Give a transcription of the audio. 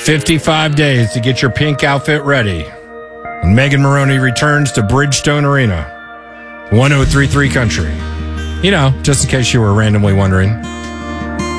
55 days to get your pink outfit ready. When Megan Moroney returns to Bridgestone Arena, 1033 Country. You know, just in case you were randomly wondering.